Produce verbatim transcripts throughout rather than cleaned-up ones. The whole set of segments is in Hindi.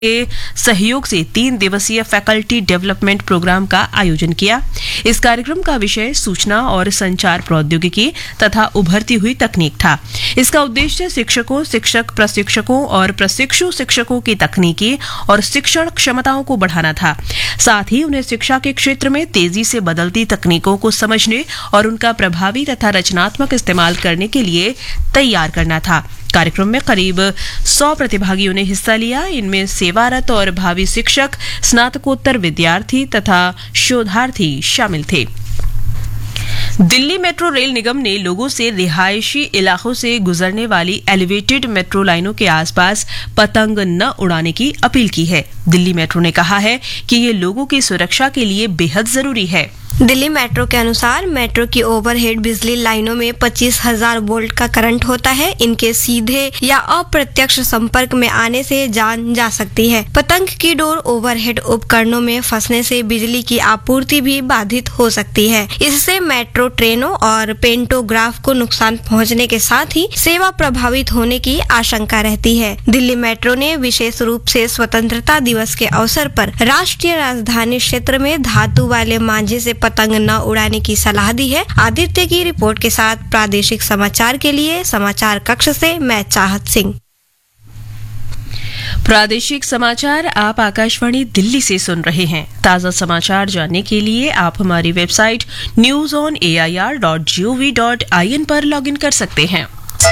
के सहयोग से तीन दिवसीय फैकल्टी डेवलपमेंट प्रोग्राम का आयोजन किया। इस कार्यक्रम का विषय सूचना और संचार प्रौद्योगिकी तथा उभरती हुई तकनीक था। इसका उद्देश्य शिक्षकों, शिक्षक प्रशिक्षकों और प्रशिक्षु शिक्षकों की तकनीकी और शिक्षण क्षमताओं को बढ़ाना था। साथ ही उन्हें शिक्षा के क्षेत्र में तेजी से बदलती तकनीकों को समझने और उनका प्रभावी तथा रचनात्मक इस्तेमाल करने के लिए तैयार करना था। कार्यक्रम में करीब सौ प्रतिभागियों ने हिस्सा लिया। इनमें सेवारत और भावी शिक्षक, स्नातकोत्तर विद्यार्थी तथा शोधार्थी शामिल थे। दिल्ली मेट्रो रेल निगम ने लोगों से रिहायशी इलाकों से गुजरने वाली एलिवेटेड मेट्रो लाइनों के आसपास पतंग न उड़ाने की अपील की है। दिल्ली मेट्रो ने कहा है कि ये लोगों की सुरक्षा के लिए बेहद जरूरी है। दिल्ली मेट्रो के अनुसार मेट्रो की ओवरहेड बिजली लाइनों में पच्चीस हजार वोल्ट का करंट होता है। इनके सीधे या अप्रत्यक्ष संपर्क में आने से जान जा सकती है। पतंग की डोर ओवरहेड उपकरणों में फंसने से बिजली की आपूर्ति भी बाधित हो सकती है। इससे मेट्रो ट्रेनों और पेंटोग्राफ को नुकसान पहुंचने के साथ ही सेवा प्रभावित होने की आशंका रहती है। दिल्ली मेट्रो ने विशेष रूप से स्वतंत्रता दिवस के अवसर पर राष्ट्रीय राजधानी क्षेत्र में धातु वाले मांझे से पतंग न उड़ाने की सलाह दी है। आदित्य की रिपोर्ट के साथ प्रादेशिक समाचार के लिए समाचार कक्ष से मैं चाहत सिंह। प्रादेशिक समाचार आप आकाशवाणी दिल्ली से सुन रहे हैं। ताजा समाचार जानने के लिए आप हमारी website news on A I R dot G O V dot I N पर लॉगिन कर सकते हैं।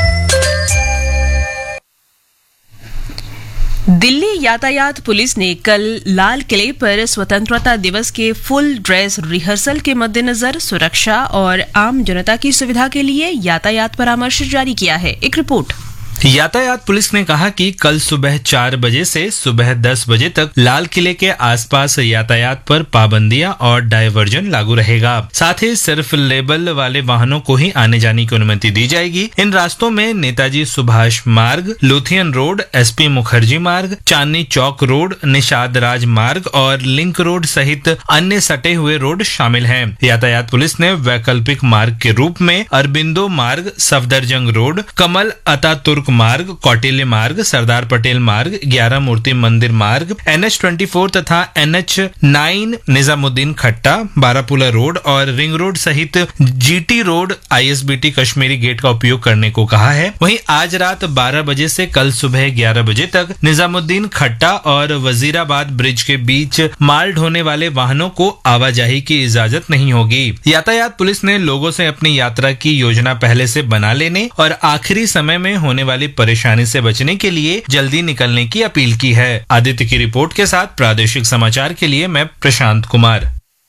दिल्ली यातायात पुलिस ने कल लाल किले पर स्वतंत्रता दिवस के फुल ड्रेस रिहर्सल के मद्देनजर सुरक्षा और आम जनता की सुविधा के लिए यातायात परामर्श जारी किया है। एक रिपोर्ट। यातायात पुलिस ने कहा कि कल सुबह चार बजे से सुबह दस बजे तक लाल किले के आसपास यातायात पर पाबंदियां और डायवर्जन लागू रहेगा। साथ ही सिर्फ लेबल वाले वाहनों को ही आने जाने की अनुमति दी जाएगी। इन रास्तों में नेताजी सुभाष मार्ग, लुथियन रोड, एस पी मुखर्जी मार्ग, चांदनी चौक रोड, निषाद राज मार्ग और लिंक रोड सहित अन्य सटे हुए रोड शामिल हैं। यातायात पुलिस ने वैकल्पिक मार्ग के रूप में अरबिंदो मार्ग, सफदरजंग रोड, कमल अतातुर्क मार्ग, कौटिल्य मार्ग, सरदार पटेल मार्ग, ग्यारह मूर्ति मंदिर मार्ग, एन एच चौबीस तथा एन एच नौ, निजामुद्दीन खट्टा, बारापुला रोड और रिंग रोड सहित G T road, I S B T Kashmiri gate का उपयोग करने को कहा है। वहीं आज रात बारह बजे से कल सुबह ग्यारह बजे तक निजामुद्दीन खट्टा और वजीराबाद ब्रिज के बीच माल ढोने वाले वाहनों को आवाजाही की इजाजत नहीं होगी। यातायात पुलिस ने लोगों से अपनी यात्रा की योजना पहले से बना लेने और आखिरी समय में होने वाली परेशानी से बचने के लिए जल्दी निकलने की अपील की है। आदित्य की रिपोर्ट के साथ प्रादेशिक समाचार के लिए मैं प्रशांत कुमार।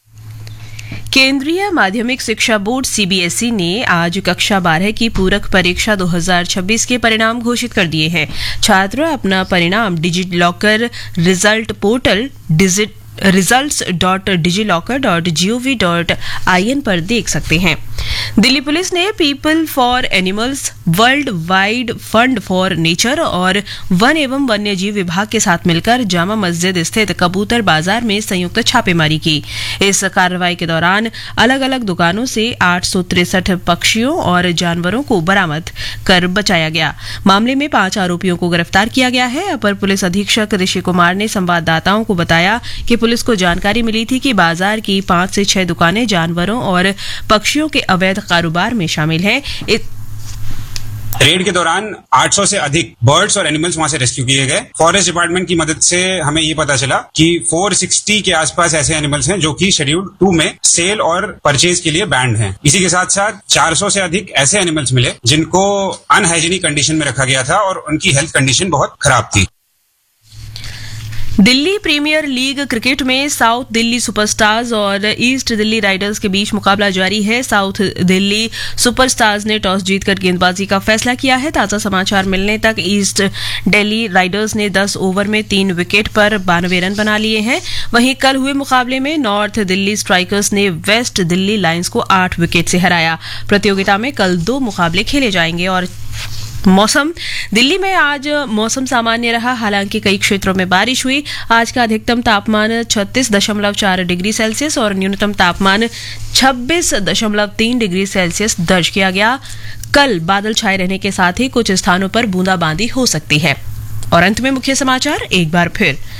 केंद्रीय माध्यमिक शिक्षा board C B S E ने आज कक्षा बारह की पूरक परीक्षा दो हज़ार छब्बीस के परिणाम घोषित कर दिए हैं। छात्र अपना परिणाम digit locker result portal digit results dot digi locker dot G O V dot I N पर देख सकते हैं। दिल्ली पुलिस ने people for animals, world wide fund for nature और वन एवं वन्यजीव विभाग के साथ मिलकर जामा मस्जिद स्थित कबूतर बाजार में संयुक्त छापेमारी की। इस कार्रवाई के दौरान अलग अलग दुकानों से आठ सौ तिरसठ पक्षियों और जानवरों को बरामद कर बचाया गया। मामले में पांच आरोपियों को गिरफ्तार किया गया है। अपर पुलिस अधीक्षक ऋषि कुमार ने संवाददाताओं को बताया कि पुलिस को जानकारी मिली थी कि बाजार की पांच से छह दुकानें जानवरों और पक्षियों के अवैध कारोबार में शामिल हैं। रेड के दौरान आठ सौ से अधिक बर्ड्स और एनिमल्स वहां से रेस्क्यू किए गए। फॉरेस्ट डिपार्टमेंट की मदद से हमें ये पता चला कि चार सौ साठ के आसपास ऐसे एनिमल्स हैं जो कि शेड्यूल टू में सेल और परचेज के लिए बैंड हैं। इसी के साथ साथ चार सौ से अधिक ऐसे एनिमल्स मिले जिनको अनहाइजीनिक कंडीशन में रखा गया था और उनकी हेल्थ कंडीशन बहुत खराब थी। दिल्ली प्रीमियर लीग क्रिकेट में साउथ दिल्ली सुपरस्टार्स और ईस्ट दिल्ली राइडर्स के बीच मुकाबला जारी है। साउथ दिल्ली सुपरस्टार्स ने टॉस जीतकर गेंदबाजी का फैसला किया है। ताजा समाचार मिलने तक ईस्ट दिल्ली राइडर्स ने दस ओवर में तीन विकेट पर बानवे रन बना लिए हैं। वहीं कल हुए मुकाबले में नॉर्थ दिल्ली स्ट्राइकर्स ने वेस्ट दिल्ली लायंस को आठ विकेट से हराया। प्रतियोगिता में कल दो मुकाबले खेले जाएंगे। और मौसम, दिल्ली में आज मौसम सामान्य रहा, हालांकि कई क्षेत्रों में बारिश हुई। आज का अधिकतम तापमान छत्तीस दशमलव चार डिग्री सेल्सियस और न्यूनतम तापमान छब्बीस दशमलव तीन डिग्री सेल्सियस दर्ज किया गया। कल बादल छाए रहने के साथ ही कुछ स्थानों पर बूंदाबांदी हो सकती है। और अंत में मुख्य समाचार एक बार फिर।